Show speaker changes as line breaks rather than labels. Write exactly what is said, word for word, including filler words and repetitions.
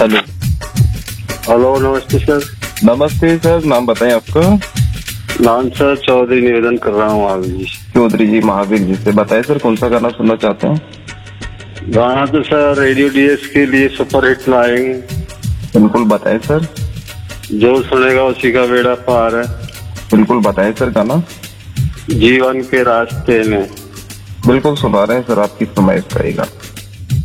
Hello.
Hello, नमस्ते sir.
नमस्ते sir, नाम बताएं आपका।
नाम सर चौधरी, निवेदन कर रहा हूँ महावीर जी।
चौधरी जी महावीर जी से बताएं सर, कौन सा गाना सुनना चाहते हैं?
गाना तो सर रेडियो डीएस के लिए सुपर हिट लाएंगे।
बिल्कुल बताएं सर।
जो सुनेगा उसी का बेड़ा पार है।
बिल्कुल बताएं सर गाना।
जीवन के रास्ते में।
बिल्कुल सुना रहे हैं सर, आपकी फरमाइश का ये गाना।